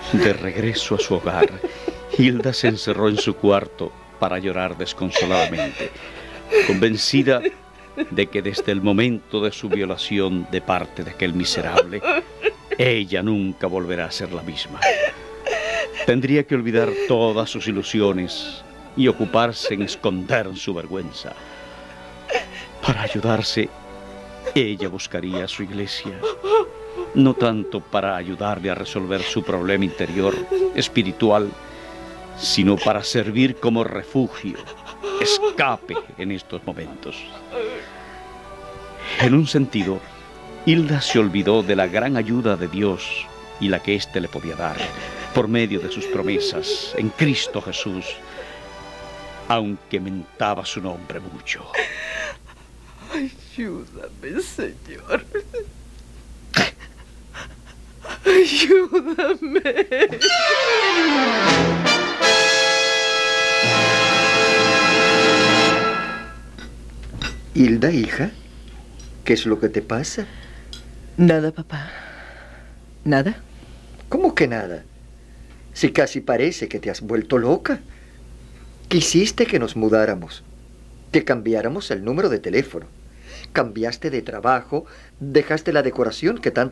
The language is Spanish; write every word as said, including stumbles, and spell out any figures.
De regreso a su hogar, Hilda se encerró en su cuarto para llorar desconsoladamente, convencida de que desde el momento de su violación de parte de aquel miserable, ella nunca volverá a ser la misma. Tendría que olvidar todas sus ilusiones y ocuparse en esconder su vergüenza. Para ayudarse, ella buscaría su iglesia, no tanto para ayudarle a resolver su problema interior, espiritual, sino para servir como refugio, escape en estos momentos. En un sentido, Hilda se olvidó de la gran ayuda de Dios y la que éste le podía dar por medio de sus promesas en Cristo Jesús, aunque mentaba su nombre mucho. Ayúdame, Señor. Ayúdame. Hilda, hija, ¿qué es lo que te pasa? Nada, papá. ¿Nada? ¿Cómo que nada? Si casi parece que te has vuelto loca. Quisiste que nos mudáramos, que cambiáramos el número de teléfono. Cambiaste de trabajo, dejaste la decoración que tanto